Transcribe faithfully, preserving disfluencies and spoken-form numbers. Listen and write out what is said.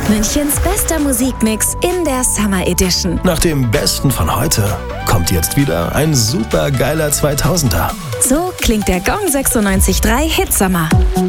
Münchens bester Musikmix in der Summer Edition. Nach dem Besten von heute kommt jetzt wieder ein super geiler zweitausender. So klingt der Gong sechsundneunzig Komma drei Hitsommer.